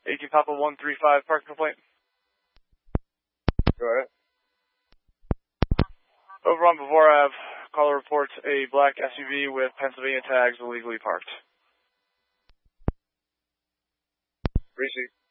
18 Papa 135 parking complaint. Go ahead. Over on Bevore Ave, caller reports a black SUV with Pennsylvania tags illegally parked. Receipt.